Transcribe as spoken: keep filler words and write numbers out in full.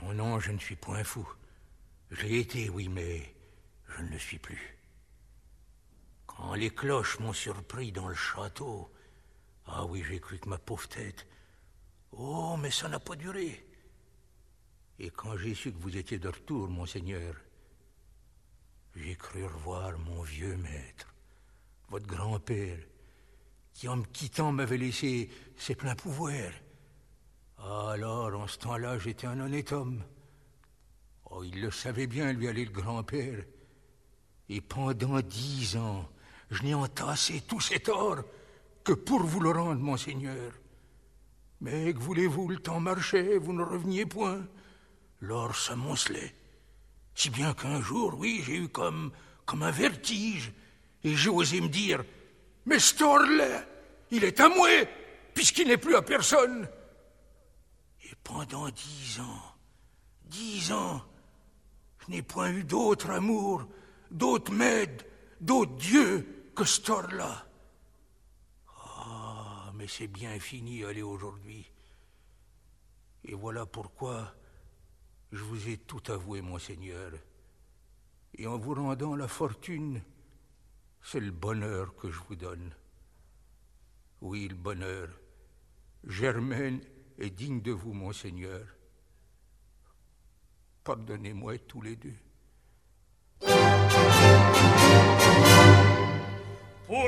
Non, non, je ne suis point fou. Je l'ai été, oui, mais je ne le suis plus. Quand les cloches m'ont surpris dans le château, ah oui, j'ai cru que ma pauvre tête... Oh, mais ça n'a pas duré. Et quand j'ai su que vous étiez de retour, monseigneur, j'ai cru revoir mon vieux maître, votre grand-père, qui en me quittant m'avait laissé ses pleins pouvoirs. Alors, en ce temps-là, j'étais un honnête homme. Oh, il le savait bien, lui, aller le grand-père. Et pendant dix ans, je n'ai entassé tout cet or que pour vous le rendre, monseigneur. Mais que voulez-vous, le temps marchait, vous ne reveniez point. L'or s'amoncelait. Si bien qu'un jour, oui, j'ai eu comme, comme un vertige. Et j'ai osé me dire, mais cet or-là, il est à moi, puisqu'il n'est plus à personne. Et pendant dix ans, dix ans, je n'ai point eu d'autre amour, d'autre maître, d'autre Dieu que cet or-là. Ah, mais c'est bien fini, allez, aujourd'hui. Et voilà pourquoi je vous ai tout avoué, monseigneur. Et en vous rendant la fortune, c'est le bonheur que je vous donne. Oui, le bonheur. Germaine est digne de vous, monseigneur. Pardonnez-moi tous les deux.